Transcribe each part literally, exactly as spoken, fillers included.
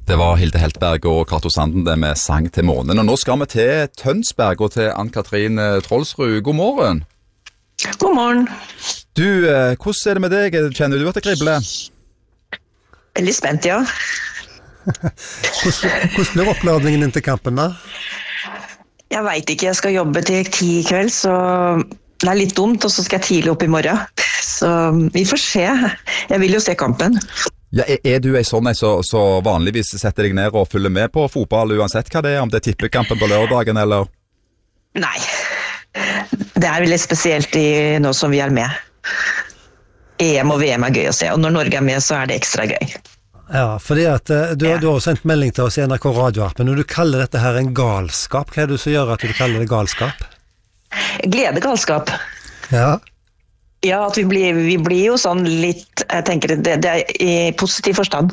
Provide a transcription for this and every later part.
Det var Hilde Heltberg og Cato Sanden det med sang til månen. Og nå skal vi til Tønsberg og til Ann-Katrin Trollsrud. God morgen. God morgen. Du, hvordan er det med deg? Kjenner du at det kribler? Veldig spent, ja. hvordan, hvordan blir oppladningen inn til kampen da? Jeg vet ikke, jeg skal jobbe til ti i kveld, så det er litt dumt, og så skal jeg tidlig opp i morgen. Så vi får se. Jeg vil jo se kampen. Ja, er, er du en sånn så, så vanligvis setter deg ned og følger med på fotball uansett hva det er, om det er tippekampen på lørdagen, eller? Nei, det er veldig spesielt i nå som vi er med. E M og V M er gøy å se, og når Norge er med så er det ekstra gøy. Ja, fordi at du, ja. du har sendt melding til oss i N R K radioappen, og du kaller dette her en galskap. Hva er det som gjør at du kaller det galskap? Gledegalskap. Ja. Ja, at vi blir, vi blir jo sånn litt, jeg tenker det, det er i positiv forstand.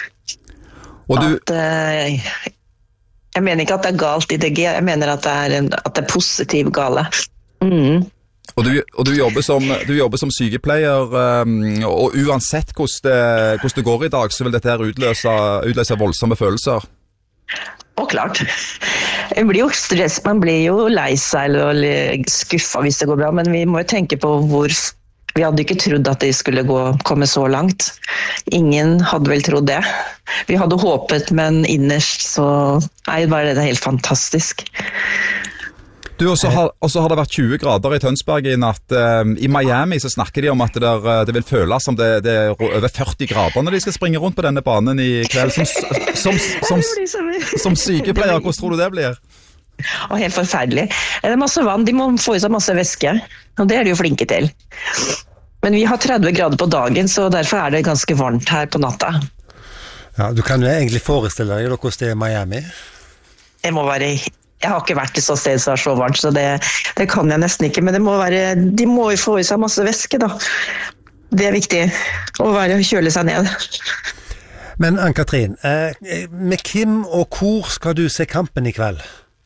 Og du... At, uh, jeg mener ikke at det er galt i D G, jeg mener at det er, en, at det er positiv gale. Mm. Og, du, og du, jobber som, du jobber som sykepleier, um, og uansett hvordan det, hvordan det går i dag, så vil dette her utløse, utløse voldsomme følelser. Og klart. Man blir jo stress, man blir jo lei seg eller skuffa hvis det går bra, men vi må jo tenke på hvor vi hadde ikke trodd at det skulle gå, komme så langt. Ingen hadde vel trodd det. Vi hadde håpet, men innerst så nei, var det helt fantastisk. Du, og så har, har det vært tjue grader i Tønsberg i natt. Um, I Miami så snakker de om at det, der, det vil føles som det, det er over førti grader når de skal springe rundt på denne banen i kveld. Som, som, som, som, som sykepleier, hvordan tror du det blir? Og helt forferdelig. Det er masse vann, de må få i seg masse væske, og det er de jo flinke til. Men vi har tretti grader på dagen, så derfor er det ganske varmt her på natta. Ja, du kan jo egentlig forestille deg hvordan det er i Miami. Det må være... Jeg har ikke vært i så sted som er så varmt, så det, det kan jeg nesten ikke. Men det må være, de må jo få i seg masse væske, da. Det er viktig, å være, kjøle seg ned. Men Ann-Katrin, eh, med Kim og hvor skal du se kampen i kveld?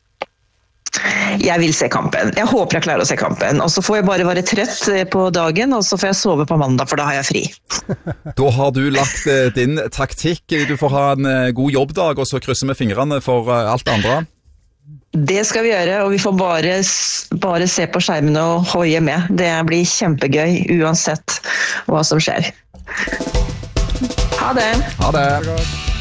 Jeg vil se kampen. Jeg håper jeg klarer å se kampen. Og så får jeg bare være trøtt på dagen, og så får jeg sove på mandag, for da har jeg fri. Da har du lagt eh, din taktikk. Du får ha en eh, god jobbdag, og så krysser vi fingrene for eh, alt det andre. Det skal vi gjøre, og vi får bare, bare se på skjermen og hoie med. Det blir kjempegøy, uansett hva som skjer. Ha det! Ha det!